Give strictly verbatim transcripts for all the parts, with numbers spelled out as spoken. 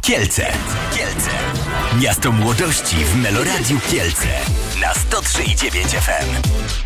Kielce. Kielce. Miasto młodości w Meloradiu Kielce. Na sto trzy i dziewięć F M.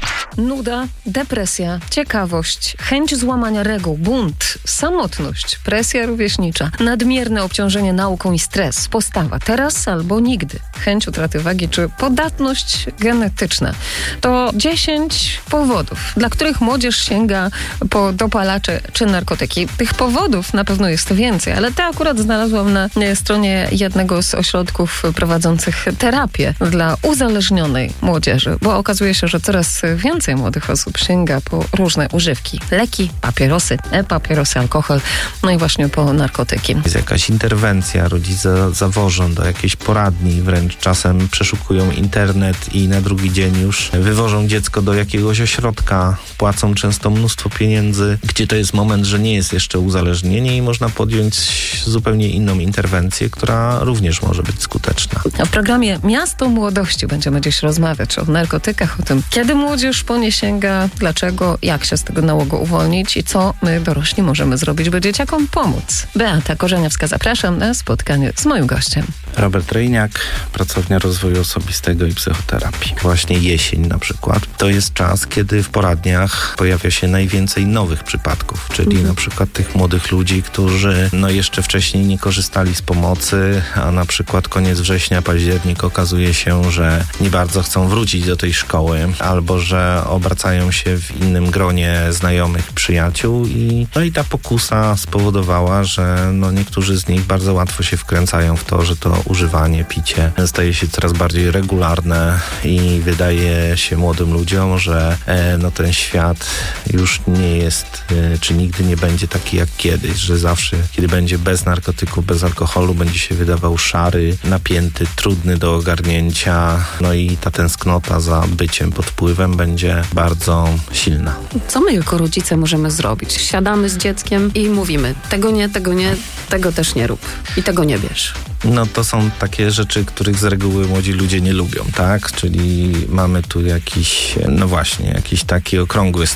Nuda, depresja, ciekawość, chęć złamania reguł, bunt, samotność, presja rówieśnicza, nadmierne obciążenie nauką i stres, postawa teraz albo nigdy, chęć utraty wagi czy podatność genetyczna. To dziesięć powodów, dla których młodzież sięga po dopalacze czy narkotyki. Tych powodów na pewno jest więcej, ale te akurat znalazłam na stronie jednego z ośrodków prowadzących terapię dla uzależnionej młodzieży, bo okazuje się, że coraz więcej młodych osób sięga po różne używki. Leki, papierosy, e-papierosy, alkohol, no i właśnie po narkotyki. Jest jakaś interwencja, rodzice zawożą do jakiejś poradni, wręcz czasem przeszukują internet i na drugi dzień już wywożą dziecko do jakiegoś ośrodka, płacą często mnóstwo pieniędzy, gdzie to jest moment, że nie jest jeszcze uzależnienie i można podjąć zupełnie inną interwencję, która również może być skuteczna. W programie Miasto Młodości będziemy dziś rozmawiać o narkotykach, o tym, kiedy młodzież po nie sięga, dlaczego, jak się z tego nałogu uwolnić i co my dorośli możemy zrobić, by dzieciakom pomóc. Beata Korzeniowska, zapraszam na spotkanie z moim gościem. Robert Ryjniak, pracownia rozwoju osobistego i psychoterapii. Właśnie jesień na przykład. To jest czas, kiedy w poradniach pojawia się najwięcej nowych przypadków, czyli mhm. na przykład tych młodych ludzi, którzy no jeszcze wcześniej nie korzystali z pomocy, a na przykład koniec września, październik okazuje się, że nie bardzo chcą wrócić do tej szkoły, albo że obracają się w innym gronie znajomych, przyjaciół i no i ta pokusa spowodowała, że no niektórzy z nich bardzo łatwo się wkręcają w to, że to używanie, picie staje się coraz bardziej regularne i wydaje się młodym ludziom, że e, no ten świat już nie jest, e, czy nigdy nie będzie taki jak kiedyś, że zawsze, kiedy będzie bez narkotyków, bez alkoholu, będzie się wydawał szary, napięty, trudny do ogarnięcia, no i ta tęsknota za byciem pod wpływem będzie bardzo silna. Co my jako rodzice możemy zrobić? Siadamy z dzieckiem i mówimy, tego nie, tego nie, tego też nie rób i tego nie bierz. No to są takie rzeczy, których z reguły młodzi ludzie nie lubią, tak? Czyli mamy tu jakiś, no właśnie, jakiś taki okrągły